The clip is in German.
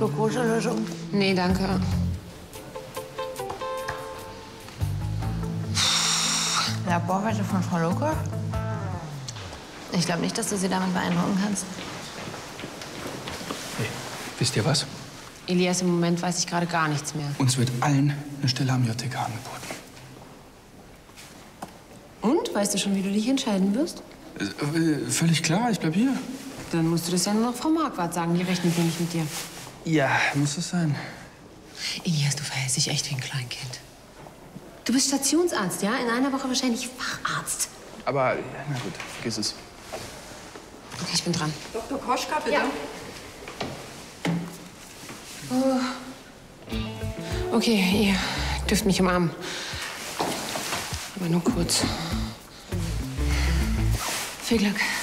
Glukoselösung? Nee, danke. Laborwerte von Frau Loke? Ich glaube nicht, dass du sie damit beeindrucken kannst. Hey, wisst ihr was? Elias, im Moment weiß ich gerade gar nichts mehr. Uns wird allen eine Stelle am JTK angeboten. Und? Weißt du schon, wie du dich entscheiden wirst? Völlig klar, ich bleib hier. Dann musst du das ja nur noch Frau Marquardt sagen. Die rechnet nämlich mit dir. Ja, muss es sein. Elias, du verhältst dich echt wie ein Kleinkind. Du bist Stationsarzt, ja? In einer Woche wahrscheinlich Facharzt. Aber, ja, na gut, vergiss es. Okay, ich bin dran. Dr. Koschka, bitte. Ja. Oh. Okay, ihr dürft mich umarmen. Aber nur kurz. Viel Glück.